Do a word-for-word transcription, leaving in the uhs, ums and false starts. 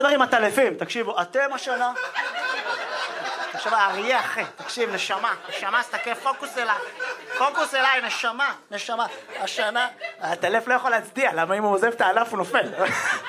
עם הטלפים, תקשיבו, אתם השנה... עכשיו, האריה אחי, תקשיב, נשמה, נשמה, סתכל, פוקוס אליי, פוקוס אליי, נשמה, נשמה, השנה, הטלף לא יכול להצדיע, למה אם הוא עוזב את הענף הוא נופל.